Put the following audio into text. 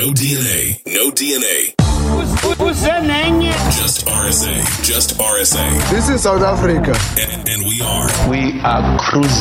No DNA. No DNA. What's that name? Just RSA. Just RSA. This is South Africa. And we are cruising.